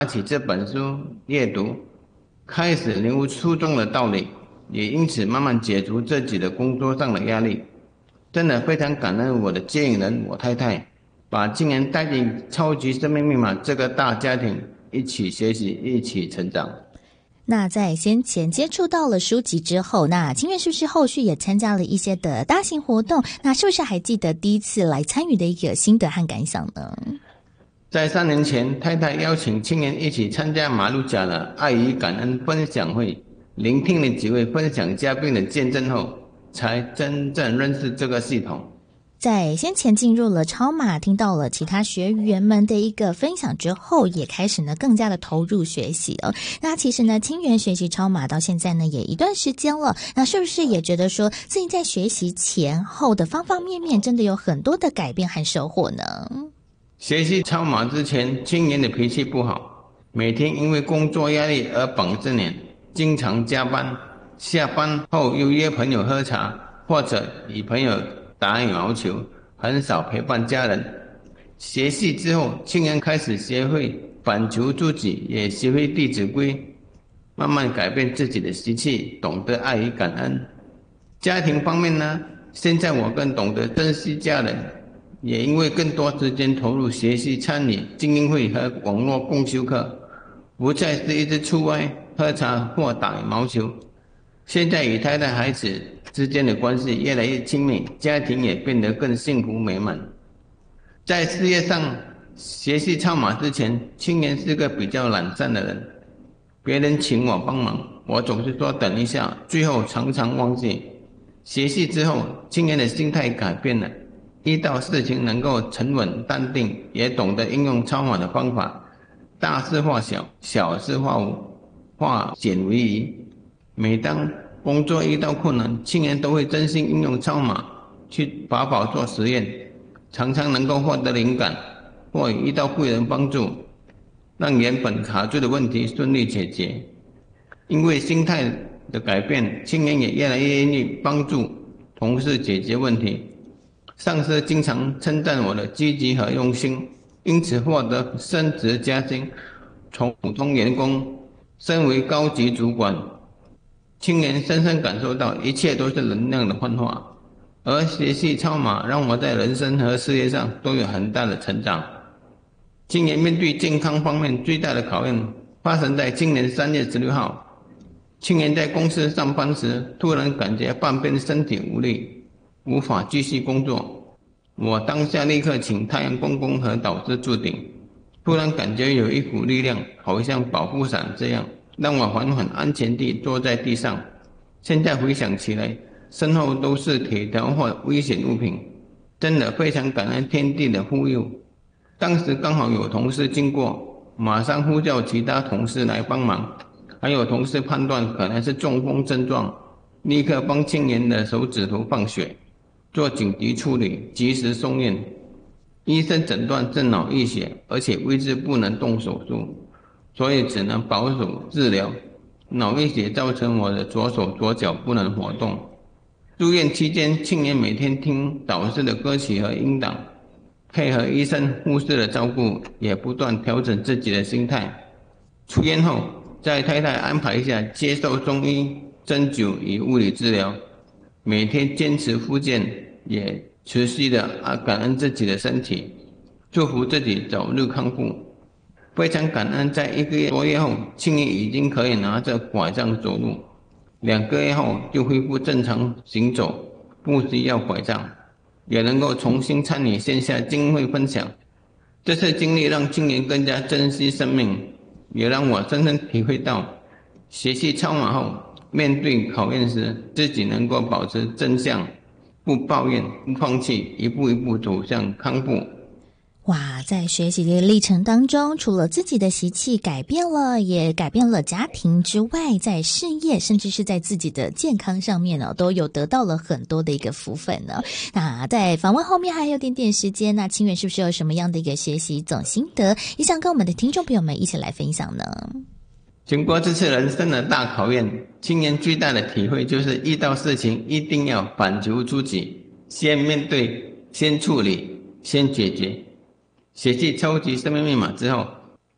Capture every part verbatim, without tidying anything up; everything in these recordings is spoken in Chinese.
起这本书阅读，开始领悟书中的道理，也因此慢慢解除自己的工作上的压力。真的非常感恩我的接引人我太太，把今年带进超级生命密码这个大家庭，一起学习，一起成长。 那在先前接触到了书籍之后，那清源是不是后续也参加了一些的大型活动？那是不是还记得第一次来参与的一个心得和感想呢？ 在三年前，太太邀请青年一起参加马六甲的爱与感恩分享会，聆听了几位分享嘉宾的见证后，才真正认识这个系统。 在先前进入了超马，听到了其他学员们的一个分享之后，也开始呢更加的投入学习了。那其实呢，清源学习超马到现在呢也一段时间了，那是不是也觉得说自己在学习前后的方方面面，真的有很多的改变和收获呢？ 学习超马之前，青年的脾气不好，每天因为工作压力而绑着脸，经常加班，下班后又约朋友喝茶，或者与朋友打羽毛球，很少陪伴家人。学习之后，青年开始学会反求诸己，也学会弟子规，慢慢改变自己的习气，懂得爱与感恩。家庭方面呢，现在我更懂得珍惜家人，也因为更多时间投入学习参与精英会和网络共修课，不再是一直出外喝茶或打羽毛球。现在与太太孩子之间的关系越来越亲密，家庭也变得更幸福美满。在事业上学习超马之前，青年是个比较懒散的人，别人请我帮忙，我总是说等一下，最后常常忘记。学习之后，青年的心态改变了，遇到事情能够沉稳淡定，也懂得应用超马的方法，大事化小，小事化无，化简为宜。每当工作遇到困难，青年都会真心应用超马去把宝做实验，常常能够获得灵感，或遇到贵人帮助，让原本卡住的问题顺利解决。因为心态的改变，青年也越来越愿意帮助同事解决问题。上司经常称赞我的积极和用心，因此获得升职加薪，从普通员工升为高级主管。青年深深感受到一切都是能量的幻化，而学习超马让我在人生和事业上都有很大的成长。今年面对健康方面最大的考验发生在今年三月十六号，青年在公司上班时，突然感觉半边身体无力，无法继续工作。我当下立刻请太阳公公和导师助顶，突然感觉有一股力量，好像保护伞这样，让我缓缓安全地坐在地上。现在回想起来，身后都是铁条或危险物品，真的非常感恩天地的护佑。当时刚好有同事经过，马上呼叫其他同事来帮忙，还有同事判断可能是中风症状，立刻帮青年的手指头放血，做紧急处理，及时送院。医生诊断正脑溢血，而且位置不能动手术，所以只能保守治疗。脑溢血造成我的左手左脚不能活动。住院期间，青年每天听导师的歌曲和音档，配合医生护士的照顾，也不断调整自己的心态。出院后，在太太安排下接受中医、针灸与物理治疗，每天坚持复健，也持续的感恩自己的身体，祝福自己早日康复。非常感恩，在一个月多月后，青年已经可以拿着拐杖走路，两个月后就恢复正常行走，不需要拐杖，也能够重新参与线下精英会分享。这次经历让青年更加珍惜生命，也让我深深体会到，学习超马后，面对考验时，自己能够保持正向，不抱怨，不放弃，一步一步走向康复。 哇，在学习的历程当中，除了自己的习气改变了，也改变了家庭之外，在事业甚至是在自己的健康上面呢，都有得到了很多的一个福分呢。那在访问后面还有点点时间，那清源是不是有什么样的一个学习总心得，也想跟我们的听众朋友们一起来分享呢？ 经过这次人生的大考验，青年最大的体会就是遇到事情一定要反求诸己，先面对，先处理，先解决。学习超级生命密码之后，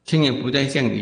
请也不再像以